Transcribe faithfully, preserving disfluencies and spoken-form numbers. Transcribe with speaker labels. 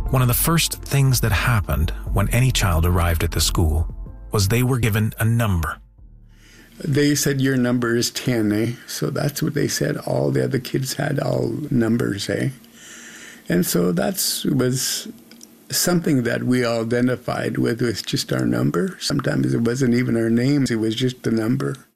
Speaker 1: One of the first things that happened when any child arrived at the school was they were given a number.
Speaker 2: They said, your number is ten, eh? So that's what they said. All the other kids had all numbers, eh? And so that was something that we all identified with, with just our number. Sometimes it wasn't even our names, it was just the number.